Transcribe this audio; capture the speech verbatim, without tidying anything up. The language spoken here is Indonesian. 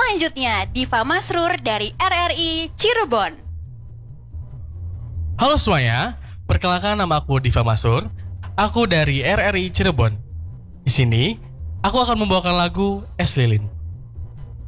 Selanjutnya, Diva Masrur dari R R I Cirebon. Halo semuanya, perkenalkan nama aku Diva Masrur. Aku dari R R I Cirebon. Di sini, aku akan membawakan lagu Es Lilin.